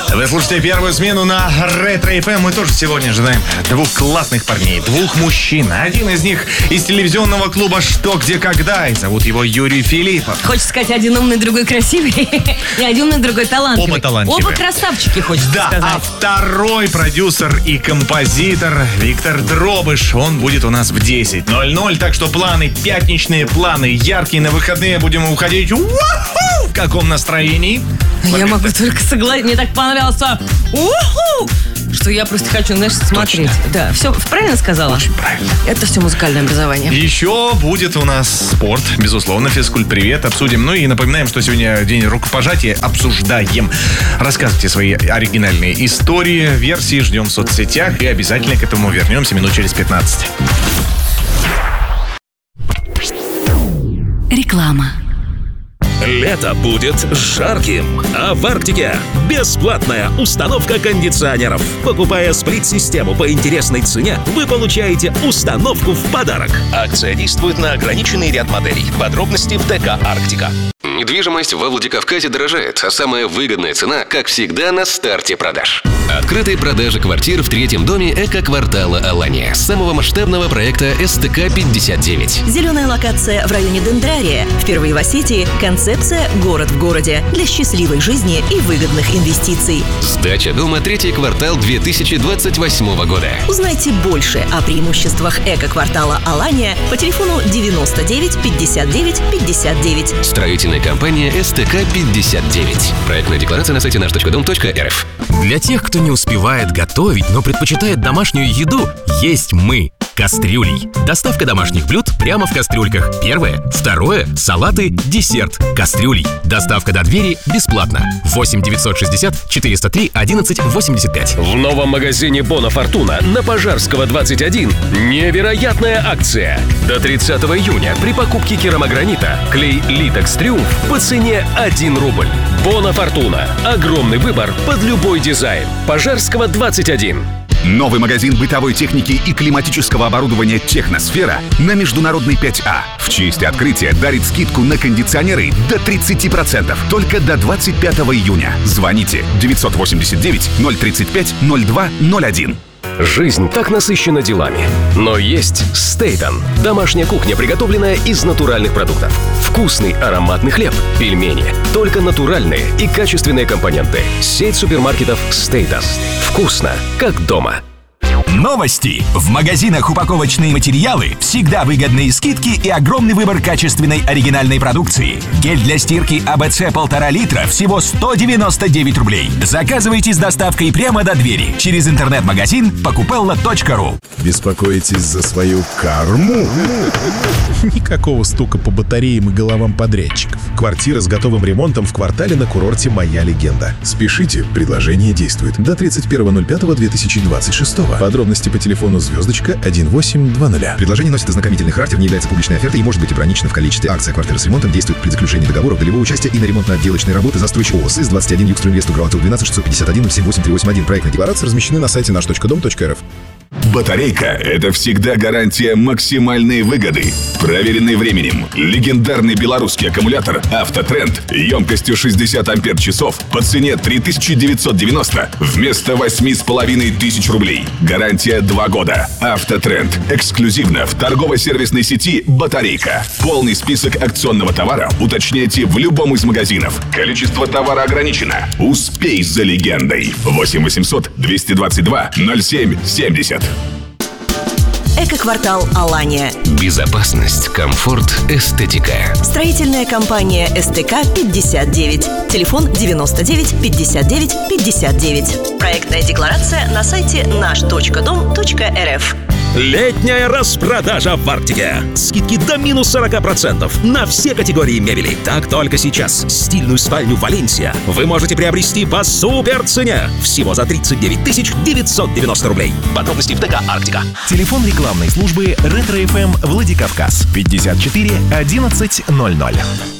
Вы слушаете первую смену на Ретро-ФМ. Мы тоже сегодня ожидаем двух классных парней, двух мужчин. Один из них из телевизионного клуба «Что, где, когда». И зовут его Юрий Филиппов. Хочется сказать, один умный, другой красивый. И один умный, другой талантливый. Оба талантливые. Оба красавчики, хочется сказать. А второй продюсер и композитор Виктор Дробыш. Он будет у нас в 10:00. Так что планы, пятничные планы, яркие на выходные. Будем уходить. В каком настроении? Я могу только согласиться. Мне так понравилось, что я просто хочу, знаешь, смотреть. Точно. Да, все правильно сказала? Очень правильно. Это все музыкальное образование. Еще будет у нас спорт, безусловно, физкульт-привет, обсудим. Ну и напоминаем, что сегодня день рукопожатия, обсуждаем. Рассказывайте свои оригинальные истории, версии ждем в соцсетях и обязательно к этому вернемся минут через 15. Реклама. Лето будет жарким, а в Арктике бесплатная установка кондиционеров. Покупая сплит-систему по интересной цене, вы получаете установку в подарок. Акция действует на ограниченный ряд моделей. Подробности в ДК «Арктика». Недвижимость во Владикавказе дорожает, а самая выгодная цена, как всегда, на старте продаж. Открытые продажи квартир в третьем доме эко-квартала Алания, самого масштабного проекта СТК-59. Зеленая локация в районе Дендрария. Впервые в Осетии концепция «Город в городе» для счастливой жизни и выгодных инвестиций. Сдача дома третий квартал 2028 года. Узнайте больше о преимуществах эко-квартала Алания по телефону 99 59 59. Строительная компания СТК-59. Проектная декларация на сайте наш.дом.рф. Для тех, кто не успевает готовить, но предпочитает домашнюю еду, есть мы. Кастрюлей. Доставка домашних блюд прямо в кастрюльках. Первое. Второе. Салаты, десерт. Кастрюлей. Доставка до двери бесплатно. 8 960 403 11 85. В новом магазине Бона Фортуна на Пожарского 21 невероятная акция. До 30 июня при покупке керамогранита клей Литекс Триумф по цене 1 рубль. Бона Фортуна. Огромный выбор под любой дизайн. Пожарского 21. Новый магазин бытовой техники и климатического оборудования «Техносфера» на Международной 5А. В честь открытия дарит скидку на кондиционеры до 30%. Только до 25 июня. Звоните 989 035 02 01. Жизнь так насыщена делами. Но есть Стейтон. Домашняя кухня, приготовленная из натуральных продуктов. Вкусный ароматный хлеб, пельмени. Только натуральные и качественные компоненты. Сеть супермаркетов Стейтон. Вкусно, как дома. Новости. В магазинах упаковочные материалы всегда выгодные скидки и огромный выбор качественной оригинальной продукции. Гель для стирки АБЦ 1,5 литра всего 199 рублей. Заказывайте с доставкой прямо до двери через интернет-магазин покупелла.ру. Беспокоитесь за свою карму? Никакого стука по батареям и головам подрядчиков. Квартира с готовым ремонтом в квартале на курорте «Моя легенда». Спешите, предложение действует до 31.05.2026. Подробности по телефону *1820. Предложение носит ознакомительный характер, не является публичной офертой и может быть ограничено в количестве. Акция «Квартира с ремонтом» действует при заключении договора долевого участия и на ремонтно-отделочные работы застройщик ООО «СИС 21 Югстринвест Угроватов 12 651 078 381». Проектные декларации размещены на сайте наш.дом.рф. Батарейка – это всегда гарантия максимальной выгоды. Проверенный временем, легендарный белорусский аккумулятор «Автотренд» емкостью 60 ампер-часов по цене 3990 вместо 8500 рублей. Гарантия 2 года. «Автотренд» эксклюзивно в торгово-сервисной сети «Батарейка». Полный список акционного товара уточняйте в любом из магазинов. Количество товара ограничено. Успей за легендой. 8 800 222 07 70. Эко-квартал Алания. Безопасность, комфорт, эстетика. Строительная компания СТК-59. Телефон 99 59 59. Проектная декларация на сайте наш.дом.рф. Летняя распродажа в Арктике. Скидки до минус 40% на все категории мебели. Так только сейчас. Стильную спальню «Валенсия» вы можете приобрести по супер цене. Всего за 39 990 рублей. Подробности в ДК «Арктика». Телефон рекламной службы Ретро-ФМ Владикавказ 54 11 00.